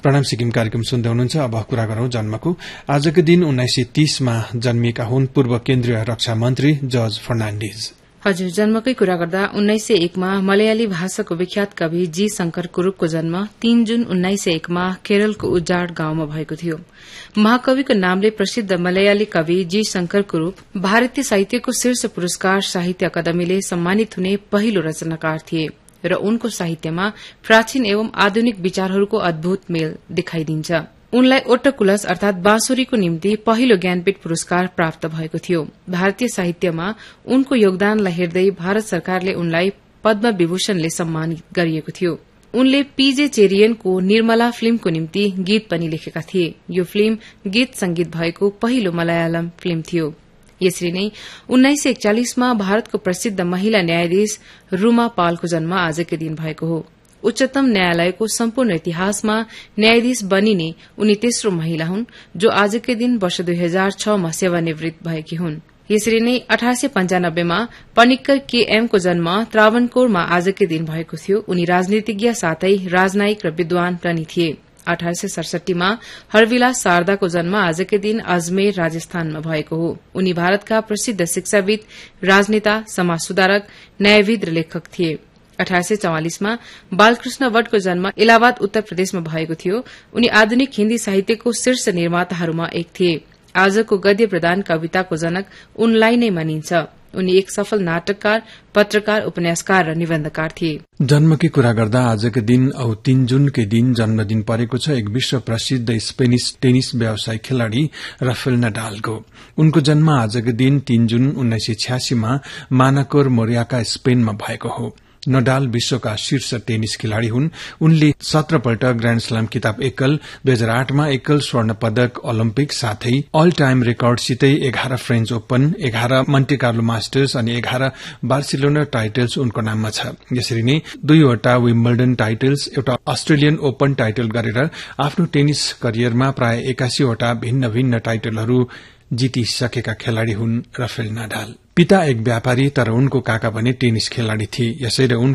प्रणाम सिक्किम कार्यक्रम सुन्दै हुनुहुन्छ। अब कुरा गरौं जन्मको। आजको दिन 1930 मा जन्मिएका हुन् पूर्व केन्द्रीय रक्षा मन्त्री जर्ज फर्नाण्डिज। हजुर, जन्मकै कुरा गर्दा 1901 मा मलयाली भाषाको विख्यात कवि जी शंकर कुरूपको जन्म 3 जुन 1901 मा केरलको उज्जाड गाउँमा भएको थियो। महाकविको नामले प्रसिद्ध मलयाली कवि जी शंकर कुरूप भारतीय साहित्यको शीर्ष पुरस्कार साहित्य अकादमीले सम्मानित हुने पहिलो रचनाकार थिए र उनको साहित्यमा प्राचीन एवं आधुनिक विचारहरूको अद्भुत मेल देखाइदिन्छ। उनलाई ओट्टकुलस अर्थात बाँसुरीको निम्ति पहिलो ज्ञानपीठ पुरस्कार प्राप्त भएको थियो। भारतीय साहित्यमा उनको योगदानलाई हेर्दै भारत सरकारले उनलाई पद्म विभूषणले सम्मानित गरिएको थियो। उनले पीजे चेरियनको निर्मला फिल्मको निम्ति गीत पनि लेखेका थिए। यो फिल्म गीत संगीत भएको पहिलो मलयालम फिल्म थियो। यसरी नै 1941 मा भारतको प्रसिद्ध महिला न्यायाधीश रूमा पालको जन्म आजकै दिन भएको हो। उच्चतम न्यायालयको सम्पूर्ण इतिहासमा न्यायाधीश बनिने उनी तेस्रो महिला हुन् जो आजकै दिन वर्ष 2006 मा सेवानिवृत्त भएकी हुन्। यसरी नै 1895 मा पनिक्कर केएम को जन्म त्रावणकोरमा आजकै दिन भएको थियो। उनी राजनीतिज्ञ साथै राजनयिक र विद्वान पनि थिए। 1867 मा हरविलास शारदाको जन्म आजकै दिन अजमेर राजस्थानमा भएको हो। उनी भारतका प्रसिद्ध शिक्षाविद, राजनेता, समाज सुधारक, न्यायविद र लेखक थिए। 1844 मा बालकृष्ण भट्टको जन्म इलाहाबाद उत्तर प्रदेशमा भएको थियो। उनी आधुनिक हिन्दी साहित्यको शीर्ष निर्माताहरूमा एक थिए। आजको गद्य प्रधान कविताको जनक उनलाई नै मानिन्छ। उनी एक सफल नाटककार, पत्रकार, उपन्यासकार र निबन्धकार थिए। जन्मकी कुरा गर्दा आजको दिन औ 3 जुनकै दिन जन्मदिन परेको छ एक विश्व प्रसिद्ध स्पेनिश टेनिस व्यवसायी खेलाड़ी राफेल नडालको। उनको जन्म आजको दिन 3 जुन 1986 मा मानाकोर मोरियाका स्पेनमा भएको हो। नडाल विश्वका शीर्ष टेनिस खेलाड़ी हुन्। उनले 17 पल्ट ग्राण्ड स्ल्याम खिताब एकल, 2008 मा एकल स्वर्ण पदक ओलम्पिक साथै all time रेकर्डसितै 11 French open, 11 Monte Carlo masters अनि 11 बार्सिलोना टाइटल्स उनको नाममा छ। यसरी नै 2वटा विम्बल्डन टाइटल्स, एउटा अस्ट्रेलियन ओपन टाइटल गरेर आफ्नो टेनिस करियरमा प्राय 81 वटा भिन्न भिन्न टाइटलहरू जितिसकेका खेलाड़ी हुन् राफेल नडाल। पिता एक व्यापारी तर उनको काका भने टेनिस खेलाड़ी थिए। यसैले